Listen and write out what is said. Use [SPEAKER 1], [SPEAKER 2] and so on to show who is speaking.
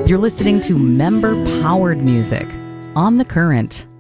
[SPEAKER 1] You're listening to member-powered music on The Current.